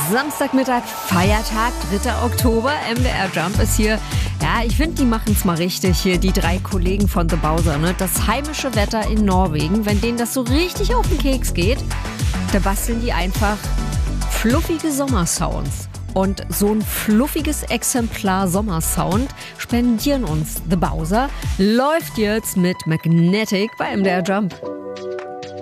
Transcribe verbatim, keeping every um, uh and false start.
Samstagmittag, Feiertag, dritter Oktober, M D R Jump ist hier. Ja, ich finde, die machen es mal richtig hier, die drei Kollegen von The Bowser. Ne? Das heimische Wetter in Norwegen, wenn denen das so richtig auf den Keks geht, da basteln die einfach fluffige Sommersounds. Und so ein fluffiges Exemplar Sommersound spendieren uns The Bowser. Läuft jetzt mit Magnetic bei M D R Jump.